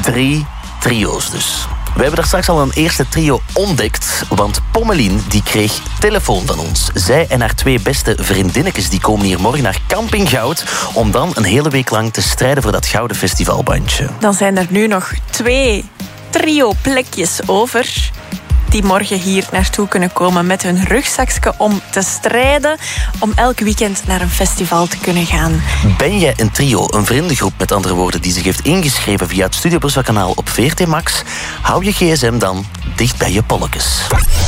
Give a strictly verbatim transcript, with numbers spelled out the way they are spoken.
Drie trio's dus. We hebben daar straks al een eerste trio ontdekt, want Pommelien die kreeg telefoon van ons. Zij en haar twee beste vriendinnetjes die komen hier morgen naar Camping Goud om dan een hele week lang te strijden voor dat gouden festivalbandje. Dan zijn er nu nog twee trio-plekjes over die morgen hier naartoe kunnen komen met hun rugzakje om te strijden, om elk weekend naar een festival te kunnen gaan. Ben jij een trio, een vriendengroep met andere woorden, die zich heeft ingeschreven via het Studio Brussel kanaal op V R T Max? Hou je gsm dan dicht bij je polletjes.